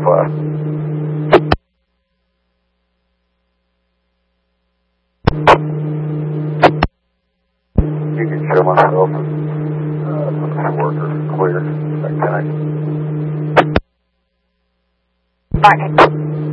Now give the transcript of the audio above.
class. You can show myself. Looking for workers. Clear. Back 10. Martin.